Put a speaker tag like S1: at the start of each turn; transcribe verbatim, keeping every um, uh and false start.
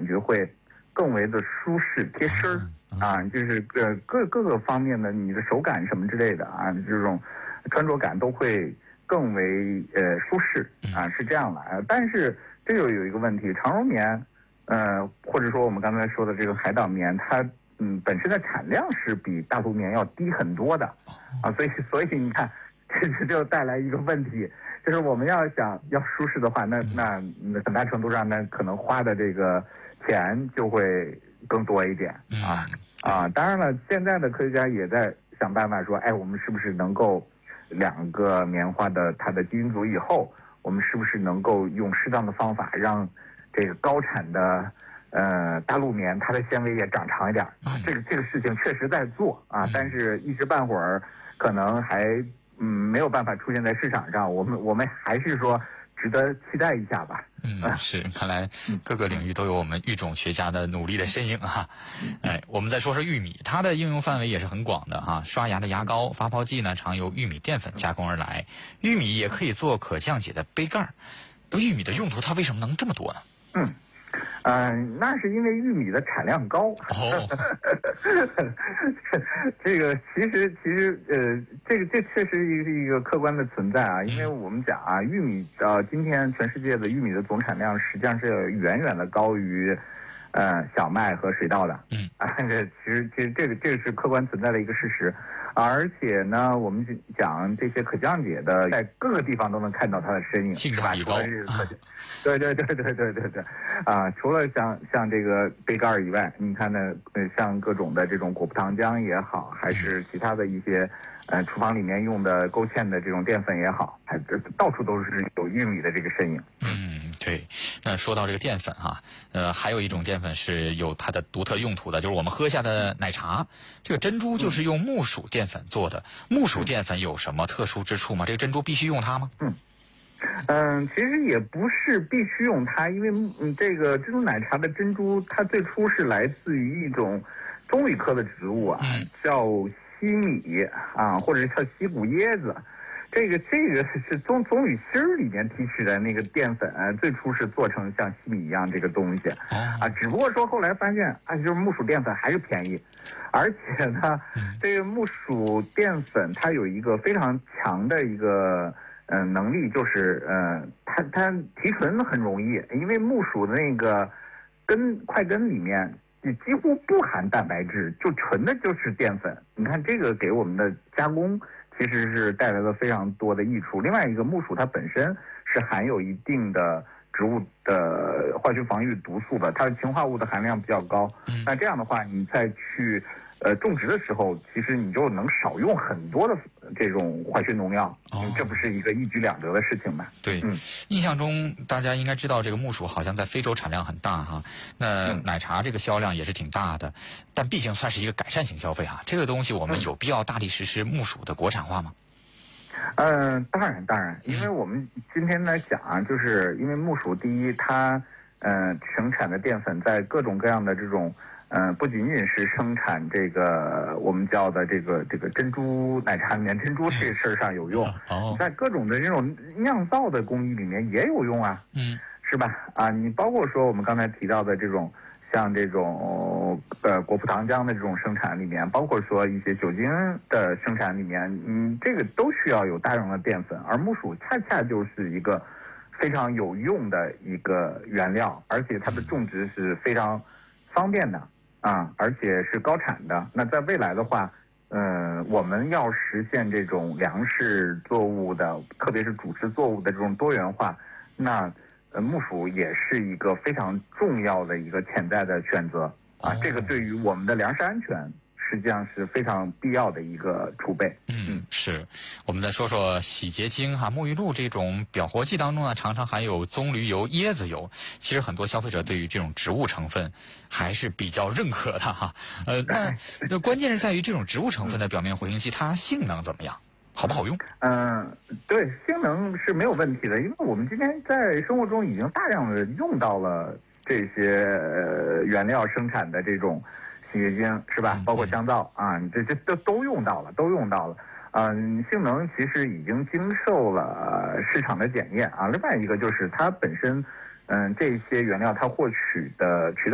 S1: 感觉会更为的舒适贴身啊，就是呃各各个方面的你的手感什么之类的啊，这种穿着感都会更为呃舒适啊，是这样的。呃、但是这又有一个问题，长绒棉，呃或者说我们刚才说的这个海岛棉，它嗯本身的产量是比大陆棉要低很多的啊，所以所以你看，这就带来一个问题。就是我们要想要舒适的话，那那很大程度上，那可能花的这个钱就会更多一点啊啊！当然了，现在的科学家也在想办法说，哎，我们是不是能够两个棉花的它的基因组以后，我们是不是能够用适当的方法让这个高产的呃大陆棉它的纤维也长长一点啊？这个这个事情确实在做啊，但是一时半会儿可能还。嗯，没有办法出现在市场上，我们我们还是说值得期待一下吧。
S2: 嗯，是，看来各个领域都有我们育种学家的努力的身影啊。哎，我们再说说玉米，它的应用范围也是很广的啊。刷牙的牙膏、发泡剂呢，常由玉米淀粉加工而来。玉米也可以做可降解的杯盖。玉米的用途它为什么能这么多呢？
S1: 嗯。嗯、呃，那是因为玉米的产量高。哦，这个其实其实呃，这个这确实是一个客观的存在啊。因为我们讲啊，玉米呃，今天全世界的玉米的总产量实际上是远远的高于呃小麦和水稻的。嗯啊，这其实其实这个这个是客观存在的一个事实。而且呢，我们讲这些可降解的，在各个地方都能看到它的身影，
S2: 性价比高。
S1: 对对对对对对对，啊，除了像像这个杯盖以外，你看呢，呃，像各种的这种果葡糖浆也好，还是其他的一些，呃，厨房里面用的勾芡的这种淀粉也好，还到处都是有玉米的这个身影。
S2: 嗯，对。那说到这个淀粉哈、啊，呃，还有一种淀粉是有它的独特用途的，就是我们喝下的奶茶，这个珍珠就是用木薯淀粉做的。木薯淀粉有什么特殊之处吗？这个珍珠必须用它吗？
S1: 嗯。嗯，其实也不是必须用它，因为嗯，这个珍珠奶茶的珍珠，它最初是来自于一种棕榈科的植物啊，嗯、叫西米啊，或者叫西谷椰子。这个这个是棕棕榈芯儿里面提取的那个淀粉、啊，最初是做成像西米一样这个东西啊，只不过说后来发现啊，就是木薯淀粉还是便宜，而且呢，这个木薯淀粉它有一个非常强的一个。嗯、呃，能力就是呃，它它提纯很容易，因为木薯的那个根块根里面几乎不含蛋白质，就纯的就是淀粉。你看这个给我们的加工其实是带来了非常多的益处。另外一个，木薯它本身是含有一定的植物的化学防御毒素的，它的氰化物的含量比较高。那这样的话，你再去呃种植的时候，其实你就能少用很多的这种化学农药，哦、这不是一个一举两得的事情吗？
S2: 对，嗯，印象中大家应该知道这个木薯好像在非洲产量很大哈，那奶茶这个销量也是挺大的，但毕竟算是一个改善型消费哈，这个东西我们有必要大力实施木薯的国产化吗？
S1: 嗯、呃，当然当然，因为我们今天来讲啊，就是因为木薯第一，它呃生产的淀粉在各种各样的这种。嗯、呃，不仅仅是生产这个我们叫的这个这个珍珠奶茶里面珍珠这事儿上有用，哦，在各种的这种酿造的工艺里面也有用啊，嗯，是吧？啊，你包括说我们刚才提到的这种像这种呃果葡糖浆的这种生产里面，包括说一些酒精的生产里面，嗯，这个都需要有大量的淀粉，而木薯恰恰就是一个非常有用的一个原料，而且它的种植是非常方便的。啊，而且是高产的。那在未来的话，呃，我们要实现这种粮食作物的，特别是主食作物的这种多元化，那呃，木薯也是一个非常重要的一个潜在的选择啊。这个对于我们的粮食安全，实际上是非常必要的一个储备。
S2: 嗯，是。我们再说说洗洁精哈，沐浴露这种表活剂当中呢，常常含有棕榈油、椰子油。其实很多消费者对于这种植物成分还是比较认可的哈。呃，那那关键是在于这种植物成分的表面活性剂，它性能怎么样？好不好用？
S1: 嗯、呃，对，性能是没有问题的，因为我们今天在生活中已经大量的用到了这些呃原料生产的这种洗洁精，是吧？包括香皂啊，这这都都用到了，都用到了。嗯，性能其实已经经受了市场的检验啊。另外一个就是它本身，嗯，这些原料它获取的渠道。